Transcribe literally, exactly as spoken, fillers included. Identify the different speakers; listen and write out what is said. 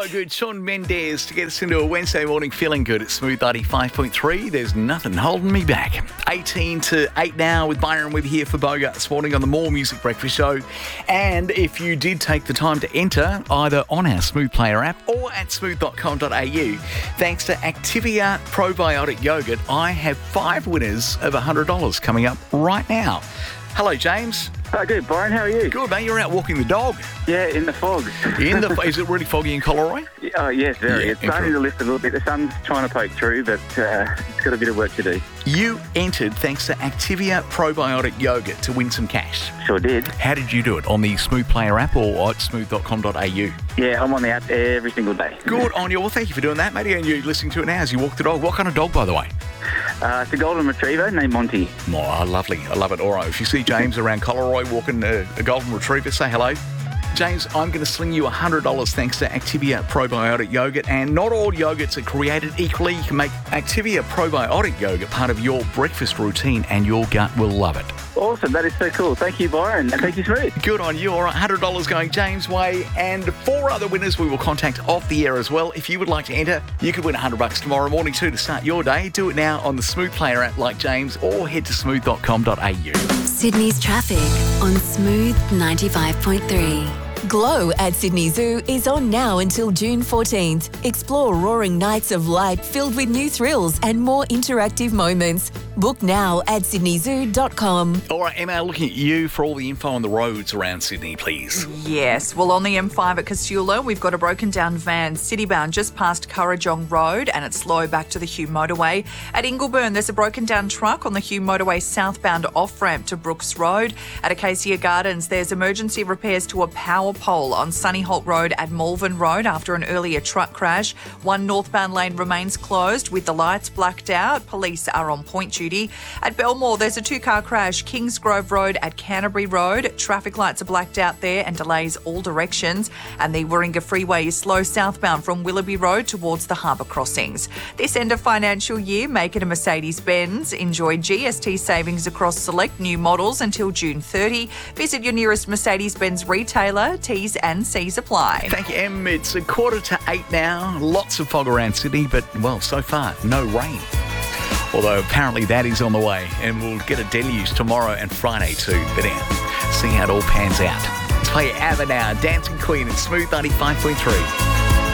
Speaker 1: good. Shawn Mendes to get us into a Wednesday morning feeling good at Smooth ninety-five point three. There's nothing holding me back. eighteen to eight now with Byron Webb here for Bogart this morning on the More Music Breakfast Show. And if you did take the time to enter either on our Smooth Player app or at smooth dot com dot a u, thanks to Activia Probiotic Yogurt, I have five winners of one hundred dollars coming up right now. Hello, James.
Speaker 2: Oh, good, Byron. How are you?
Speaker 1: Good, mate. You're out walking the dog.
Speaker 2: Yeah, in the fog.
Speaker 1: In the Is it really foggy in Coleroy?
Speaker 2: Oh, yes, very.
Speaker 1: Yeah,
Speaker 2: it's starting to lift a little bit. The sun's trying to poke through, but uh, it's got a bit of work to do.
Speaker 1: You entered thanks to Activia Probiotic Yogurt to win some cash.
Speaker 2: Sure did.
Speaker 1: How did you do it? On the Smooth Player app or at smooth dot com dot a u?
Speaker 2: Yeah, I'm on the app every single day.
Speaker 1: Good on you. Well, thank you for doing that, matey. And you're listening to it now as you walk the dog. What kind of dog, by the way?
Speaker 2: Uh, it's a golden retriever named Monty.
Speaker 1: Oh, lovely. I love it. All right. If you see James around Coleroy walking a, a golden retriever, say hello. James, I'm going to sling you one hundred dollars thanks to Activia Probiotic Yogurt. And not all yogurts are created equally. You can make Activia Probiotic Yogurt part of your breakfast routine and your gut will love it.
Speaker 2: Awesome. That is so cool. Thank you, Byron. And thank you, Smooth.
Speaker 1: Good on you. All right, one hundred dollars going James' way. And four other winners we will contact off the air as well. If you would like to enter, you could win one hundred bucks tomorrow morning too to start your day. Do it now on the Smooth Player app like James or head to smooth dot com dot a u.
Speaker 3: Sydney's traffic on Smooth ninety-five point three. Glow at Sydney Zoo is on now until June fourteenth. Explore roaring nights of light filled with new thrills and more interactive moments. Book now at sydney zoo dot com.
Speaker 1: All right, Emma, looking at you for all the info on the roads around Sydney, please.
Speaker 4: Yes. Well, on the M five at Casula, we've got a broken down van citybound just past Currajong Road and it's slow back to the Hugh Motorway. At Ingleburn, there's a broken down truck on the Hugh Motorway southbound off-ramp to Brooks Road. At Acacia Gardens, there's emergency repairs to a power pole on Sunnyholt Road at Malvern Road after an earlier truck crash. One northbound lane remains closed with the lights blacked out. Police are on point duty. At Belmore, there's a two-car crash, Kingsgrove Road at Canterbury Road. Traffic lights are blacked out there and delays all directions. And the Warringah Freeway is slow southbound from Willoughby Road towards the harbour crossings. This end of financial year, make it a Mercedes-Benz. Enjoy G S T savings across select new models until June thirtieth. Visit your nearest Mercedes-Benz retailer. T's and C's apply.
Speaker 1: Thank you, Em. It's a quarter to eight now. Lots of fog around Sydney, but, well, so far, no rain. Although apparently that is on the way, and we'll get a deluge tomorrow and Friday too. But yeah, see how it all pans out. Let's play ABBA now, Dancing Queen at Smooth ninety-five point three.